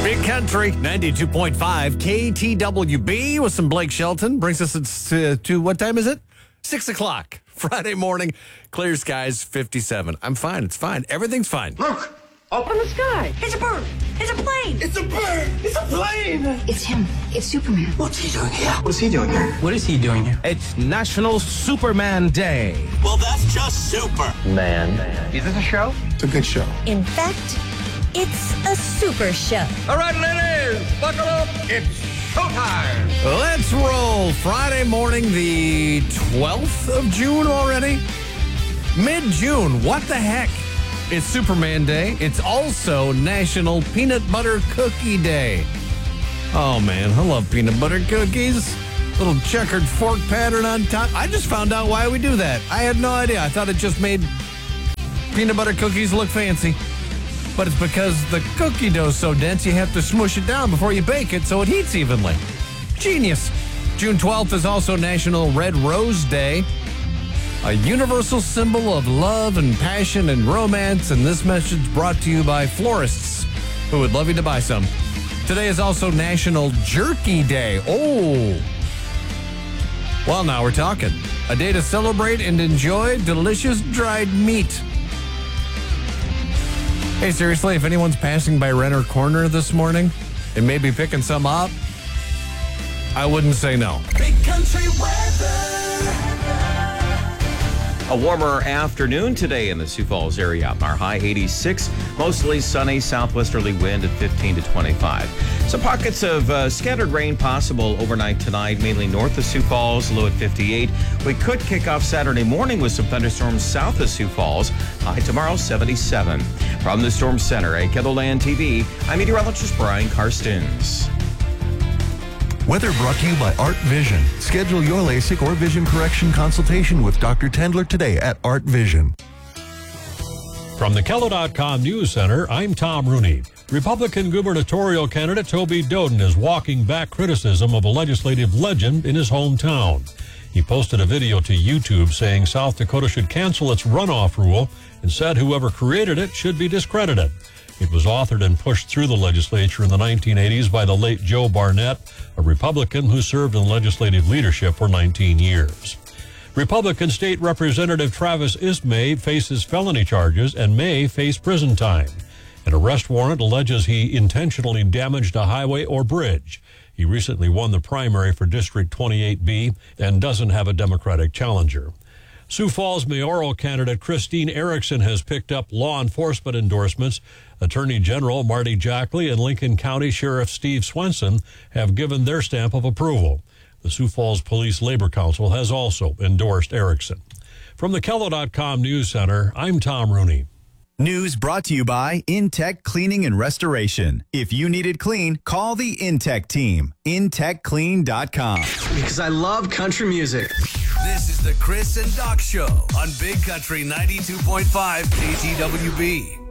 Big Country, 92.5 KTWB with some Blake Shelton. Brings us to what time is it? 6 o'clock. Friday morning. Clear skies, 57. I'm fine. It's fine. Everything's fine. Look! Up in the sky! It's a bird! It's a plane! It's a bird! It's a plane! It's him. It's Superman. What's he doing here? What's he doing here? What is he doing here? It's National Superman Day. Well, that's just super. Is this a show? It's a good show. In fact, it's a super show. All right, ladies, buckle up. It's showtime. Let's roll. Friday morning, the 12th of June already? Mid-June. What the heck? It's Superman Day. It's also National Peanut Butter Cookie Day. Oh, man, I love peanut butter cookies. Little checkered fork pattern on top. I just found out why we do that. I had no idea. I thought it just made peanut butter cookies look fancy. But it's because the cookie dough is so dense, you have to smush it down before you bake it so it heats evenly. Genius. June 12th is also National Red Rose Day. A universal symbol of love and passion and romance, and this message brought to you by florists who would love you to buy some. Today is also National Jerky Day. Oh! Well, now we're talking. A day to celebrate and enjoy delicious dried meat. Hey, seriously, if anyone's passing by Renner Corner this morning and maybe picking some up, I wouldn't say no. Big country weather. A warmer afternoon today in the Sioux Falls area. Our high 86, mostly sunny, southwesterly wind at 15 to 25. Some pockets of scattered rain possible overnight tonight, mainly north of Sioux Falls, low at 58. We could kick off Saturday morning with some thunderstorms south of Sioux Falls, high tomorrow 77. From the Storm Center at KENDLELAND TV, I'm meteorologist Brian Karstens. Weather brought to you by Art Vision. Schedule your LASIK or vision correction consultation with Dr. Tendler today at Art Vision. From the KELO.com News Center, I'm Tom Rooney. Republican gubernatorial candidate Toby Doden is walking back criticism of a legislative legend in his hometown. He posted a video to YouTube saying South Dakota should cancel its runoff rule and said whoever created it should be discredited. It was authored and pushed through the legislature in the 1980s by the late Joe Barnett, a Republican who served in legislative leadership for 19 years. Republican State Representative Travis Ismay faces felony charges and may face prison time. An arrest warrant alleges he intentionally damaged a highway or bridge. He recently won the primary for District 28B and doesn't have a Democratic challenger. Sioux Falls mayoral candidate Christine Erickson has picked up law enforcement endorsements. Attorney General Marty Jackley and Lincoln County Sheriff Steve Swenson have given their stamp of approval. The Sioux Falls Police Labor Council has also endorsed Erickson. From the KELO.com News Center, I'm Tom Rooney. News brought to you by Intech Cleaning and Restoration. If you need it clean, call the Intech team. IntechClean.com. Because I love country music. This is the Chris and Doc Show on Big Country 92.5 KTWB.